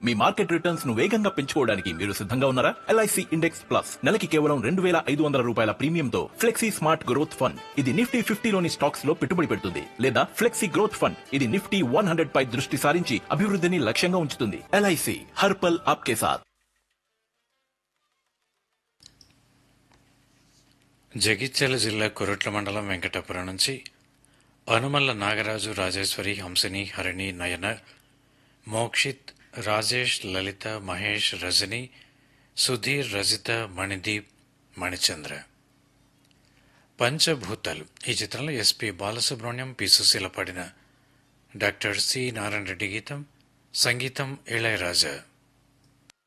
మీ market returns ను వేగంగా పెంచుకోవడానికి మీరు సిద్ధంగా ఉన్నారా? ఎల్ఐసి ఇండెక్స్ ప్లస్ నెలకి కేవలం 2,500 రూపాయల ప్రీమియంతో ఫ్లెక్సీ స్మార్ట్ గ్రోత్ ఫండ్. ఇది నిఫ్టీ 50లోని స్టాక్స్ లో పెట్టుబడి పెడుతుంది. లేదా ఫ్లెక్సీ గ్రోత్ ఫండ్, ఇది నిఫ్టీ 100 పై దృష్టి సారించి అభివృద్ధిని లక్ష్యంగా ఉంచుతుంది. ఎల్ఐసి హర్ పల్ ఆప్కే సాథ్. జగిత్యాల జిల్లా కొరట్ల మండలం వెంకటాపురం నుంచి అనుమల్ల నాగరాజు, రాజేశ్వరి, హంసిని, హరిణి, నయన, మోక్షిత్, రాజేష్, లలిత, మహేష్, రజని, సుధీర్, రజిత, మణిదీప్, మణిచంద్ర. పంచభూతాలు ఈ చిత్రంలో ఎస్పి బాలసుబ్రహ్మణ్యం, పి సుశీల పాడిన డాక్టర్ సి నారాయణ రెడ్డి గీతం, సంగీతం ఇళయరాజా.